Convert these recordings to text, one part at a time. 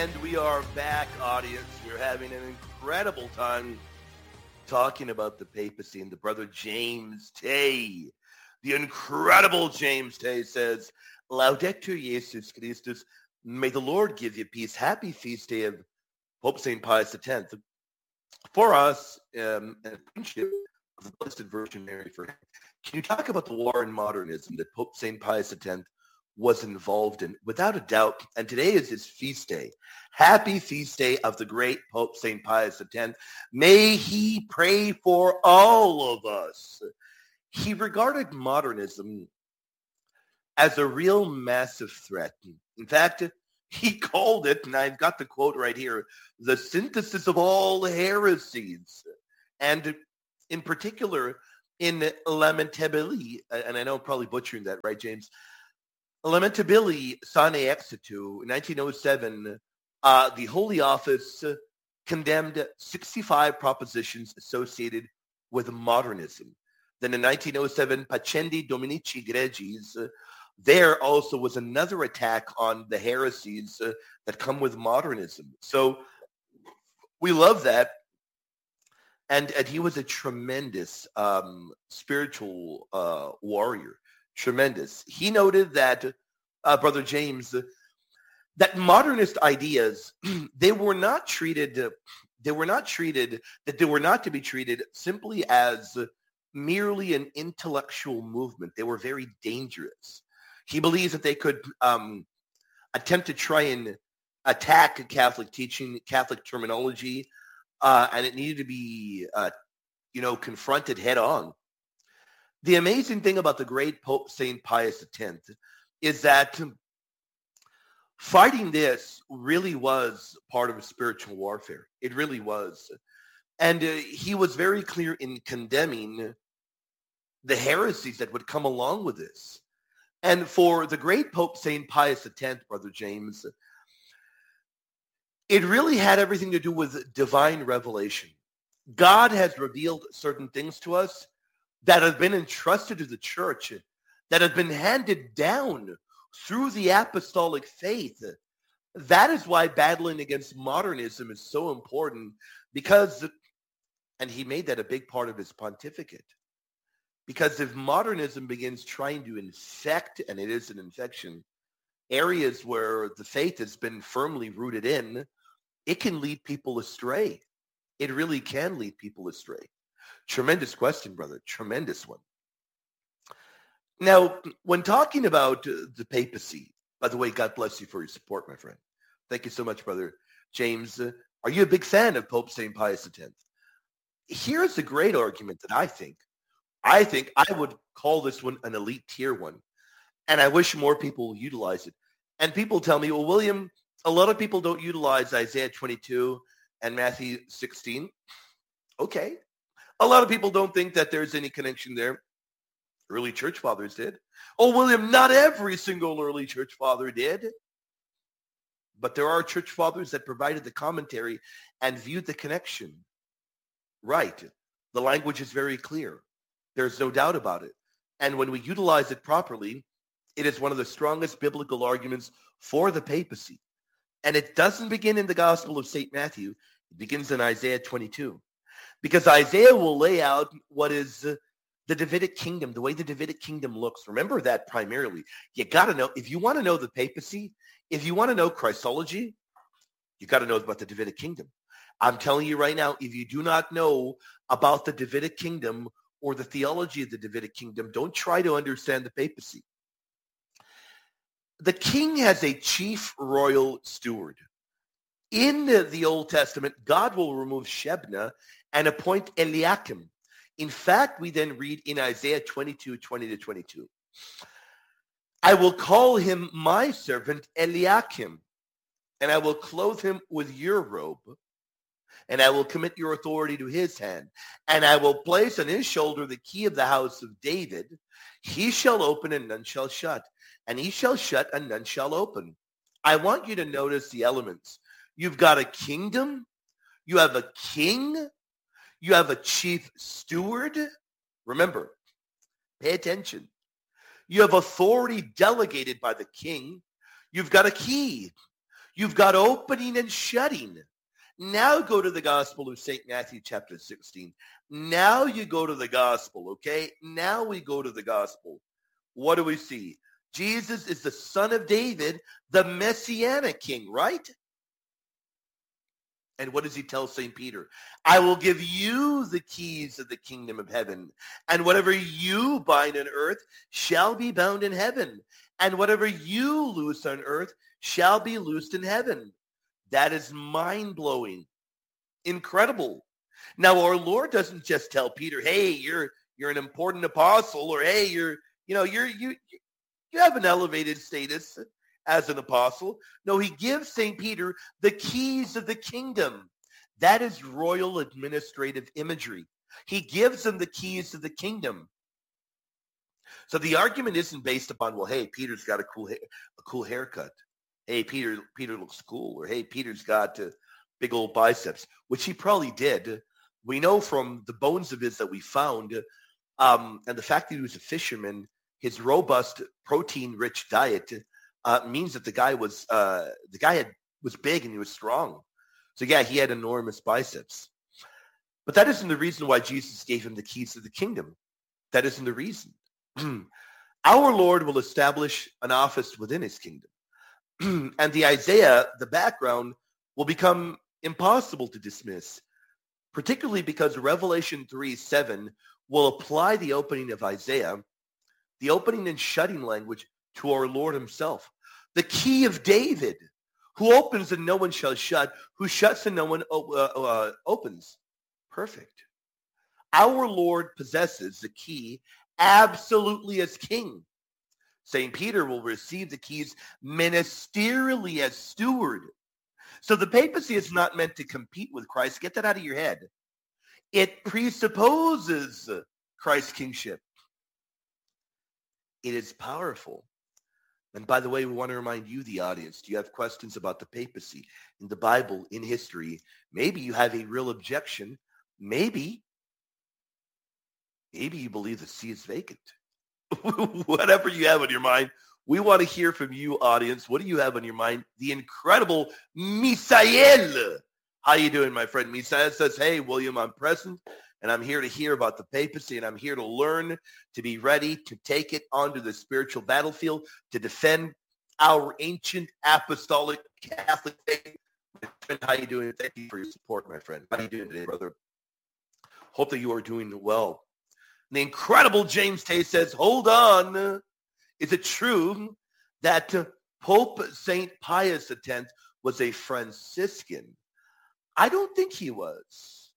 And we are back, audience. We're having an incredible time talking about the papacy, and the brother James Tay, the incredible James Tay, says, Laudetur Jesus Christus, may the Lord give you peace. Happy feast day of Pope St. Pius X. For us, and friendship of the Blessed Virgin Mary, can you talk about the war in modernism that Pope St. Pius X was involved in? Without a doubt, and today is his feast day. Happy feast day of the great Pope St. Pius X. May he pray for all of us. He regarded modernism as a real massive threat. In fact, he called it, and I've got the quote right here, the synthesis of all heresies. And in particular, in Lamentabili, and I know I'm probably butchering that, right, James? Lamentabili Sane Exitu, in 1907, the Holy Office condemned 65 propositions associated with modernism. Then in 1907, Pacendi Dominici Gregis, there also was another attack on the heresies that come with modernism. So we love that. And he was a tremendous spiritual warrior. Tremendous. He noted that, Brother James, that modernist ideas, they were not to be treated simply as merely an intellectual movement. They were very dangerous. He believes that they could attempt to try and attack Catholic teaching, Catholic terminology, and it needed to be, confronted head on. The amazing thing about the great Pope St. Pius X is that fighting this really was part of a spiritual warfare. It really was. And he was very clear in condemning the heresies that would come along with this. And for the great Pope St. Pius X, Brother James, it really had everything to do with divine revelation. God has revealed certain things to us that have been entrusted to the church, that have been handed down through the apostolic faith. That is why battling against modernism is so important, because, and he made that a big part of his pontificate, because if modernism begins trying to infect, and it is an infection, areas where the faith has been firmly rooted in, it can lead people astray. It really can lead people astray. Tremendous question, brother. Tremendous one. Now, when talking about the papacy, by the way, God bless you for your support, my friend. Thank you so much, Brother James. Are you a big fan of Pope St. Pius X? Here's a great argument that I think I would call this one an elite tier one, and I wish more people will utilize it. And people tell me, well, William, a lot of people don't utilize Isaiah 22 and Matthew 16. Okay. A lot of people don't think that there's any connection there. Early church fathers did. Oh, William, not every single early church father did. But there are church fathers that provided the commentary and viewed the connection. Right. The language is very clear. There's no doubt about it. And when we utilize it properly, it is one of the strongest biblical arguments for the papacy. And it doesn't begin in the Gospel of St. Matthew. It begins in Isaiah 22. Because Isaiah will lay out what is the Davidic kingdom, the way the Davidic kingdom looks. Remember that primarily. You got to know, if you want to know the papacy, if you want to know Christology, you got to know about the Davidic kingdom. I'm telling you right now, if you do not know about the Davidic kingdom or the theology of the Davidic kingdom, don't try to understand the papacy. The king has a chief royal steward. In the Old Testament, God will remove Shebna and appoint Eliakim. In fact, we then read in Isaiah 22, 20-22, I will call him my servant Eliakim, and I will clothe him with your robe, and I will commit your authority to his hand, and I will place on his shoulder the key of the house of David. He shall open and none shall shut, and he shall shut and none shall open. I want you to notice the elements. You've got a kingdom, you have a king, you have a chief steward. Remember, pay attention. You have authority delegated by the king. You've got a key. You've got opening and shutting. Now go to the Gospel of St. Matthew chapter 16. Now you go to the Gospel, okay? Now we go to the Gospel. What do we see? Jesus is the son of David, the Messianic king, right? And what does he tell St. Peter? I will give you the keys of the kingdom of heaven. And whatever you bind on earth shall be bound in heaven. And whatever you loose on earth shall be loosed in heaven. That is mind-blowing. Incredible. Now, our Lord doesn't just tell Peter, hey, you're an important apostle, or hey, you have an elevated status as an apostle. No, he gives St. Peter the keys of the kingdom. That is royal administrative imagery. He gives him the keys of the kingdom. So the argument isn't based upon, well, hey, Peter's got a cool haircut. Hey, Peter looks cool. Or hey, Peter's got big old biceps, which he probably did. We know from the bones of his that we found, and the fact that he was a fisherman, his robust, protein-rich diet means that the guy was big and he was strong. So yeah, he had enormous biceps. But that isn't the reason why Jesus gave him the keys to the kingdom. That isn't the reason. Our Lord will establish an office within his kingdom. And the Isaiah, the background, will become impossible to dismiss, particularly because Revelation 3:7 will apply the opening of Isaiah, the opening and shutting language, to our Lord himself. The key of David, who opens and no one shall shut, who shuts and no one opens. Perfect. Our Lord possesses the key absolutely as king. St. Peter will receive the keys ministerially as steward. So the papacy is not meant to compete with Christ. Get that out of your head. It presupposes Christ's kingship. It is powerful. And by the way, we want to remind you, the audience, do you have questions about the papacy in the Bible, in history? Maybe you have a real objection. Maybe you believe the see is vacant. Whatever you have on your mind, we want to hear from you, audience. What do you have on your mind? The incredible Misael. How you doing, my friend? Misael says, hey, William, I'm present, and I'm here to hear about the papacy, and I'm here to learn, to be ready to take it onto the spiritual battlefield, to defend our ancient apostolic Catholic faith. How you doing? Thank you for your support, my friend. How are you doing today, brother? Hope that you are doing well. The incredible James Tay says, hold on. Is it true that Pope St. Pius X was a Franciscan? I don't think he was.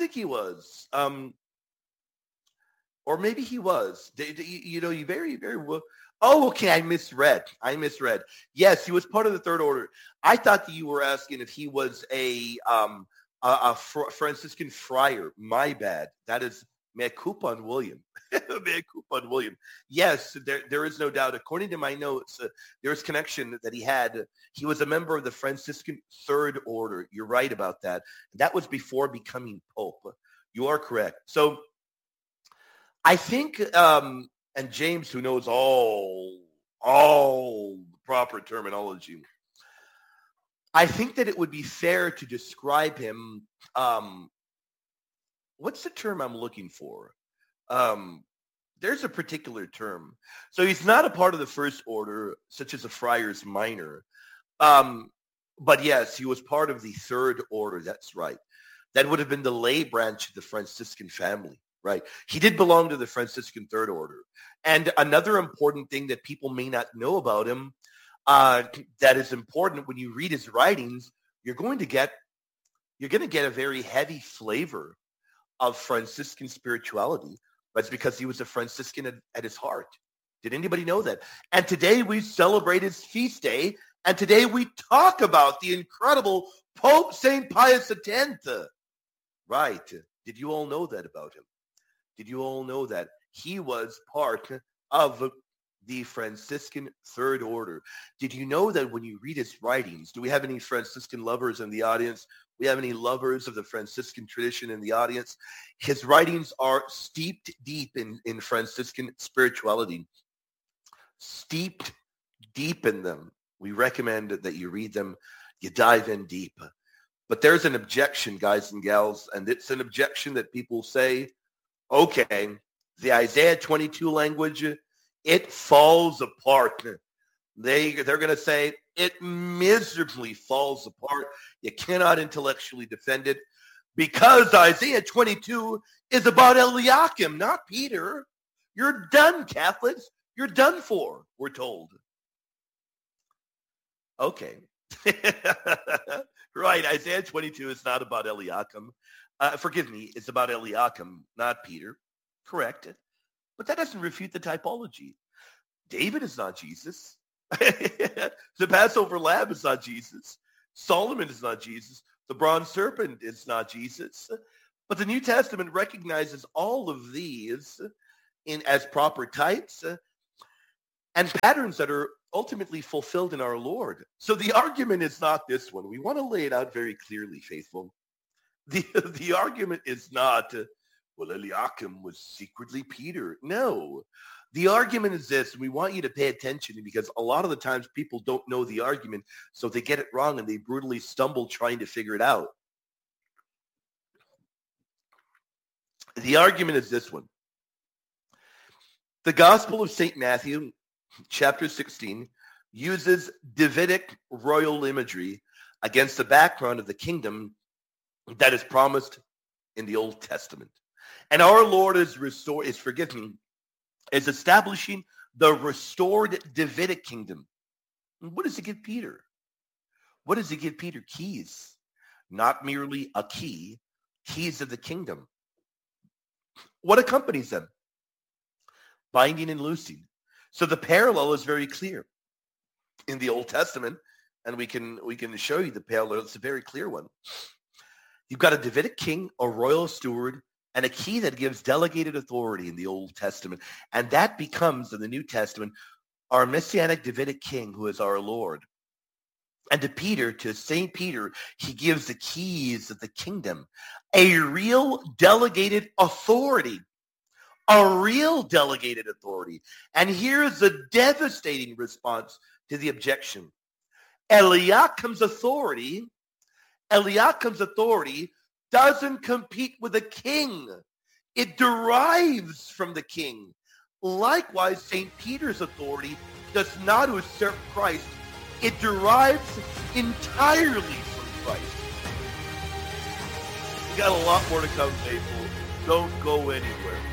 Or maybe he was. You very, very well. Oh, okay. I misread. Yes, he was part of the Third Order. I thought that you were asking if he was a Franciscan friar. My bad. That is mea culpa on William. Mea culpa on William. Yes, there is no doubt. According to my notes, there is connection that he had. He was a member of the Franciscan Third Order. You're right about that. That was before becoming Pope. You are correct. So I think, and James, who knows all the proper terminology, I think that it would be fair to describe him, what's the term I'm looking for? There's a particular term. So he's not a part of the First Order, such as a Friars Minor. But yes, he was part of the Third Order. That's right. That would have been the lay branch of the Franciscan family, right? He did belong to the Franciscan Third Order. And another important thing that people may not know about him, that is important when you read his writings, you're going to get a very heavy flavor of Franciscan spirituality. That's because he was a Franciscan at his heart. Did anybody know that? And today we celebrate his feast day, and today we talk about the incredible Pope St. Pius X. Right. Did you all know that about him? Did you all know that he was part of the Franciscan Third Order? Did you know that when you read his writings, do we have any Franciscan lovers in the audience? We have any lovers of the Franciscan tradition in the audience? His writings are steeped deep in Franciscan spirituality. Steeped deep in them. We recommend that you read them. you dive in deep. But there's an objection, guys and gals, and it's an objection that people say, okay, the Isaiah 22 language, it falls apart. They're going to say it miserably falls apart. You cannot intellectually defend it because Isaiah 22 is about Eliakim, not Peter. You're done, Catholics. You're done for, we're told. Okay. Right, Isaiah 22 is not about Eliakim. Forgive me, it's about Eliakim, not Peter. Correct. But that doesn't refute the typology. David is not Jesus. The Passover lamb is not Jesus. Solomon is not Jesus. The bronze serpent is not Jesus. But the New Testament recognizes all of these as proper types and patterns that are ultimately fulfilled in our Lord. So the argument is not this one. We want to lay it out very clearly, faithful. The argument is not, well, Eliakim was secretly Peter. No. The argument is this, and we want you to pay attention because a lot of the times people don't know the argument, so they get it wrong and they brutally stumble trying to figure it out. The argument is this one. The Gospel of St. Matthew, chapter 16, uses Davidic royal imagery against the background of the kingdom that is promised in the Old Testament. And our Lord is establishing the restored Davidic kingdom. What does he give Peter? What does he give Peter? Keys. Not merely a key, keys of the kingdom. What accompanies them? Binding and loosing. So the parallel is very clear in the Old Testament, and we can show you the parallel. It's a very clear one. You've got a Davidic king, a royal steward, and a key that gives delegated authority in the Old Testament. And that becomes, in the New Testament, our Messianic Davidic king, who is our Lord. And to St. Peter, he gives the keys of the kingdom, a real delegated authority. A real delegated authority. And here's the devastating response to the objection. Eliakim's authority doesn't compete with a king. It derives from the king. Likewise, St. Peter's authority does not usurp Christ. It derives entirely from Christ. We got a lot more to come, faithful. Don't go anywhere.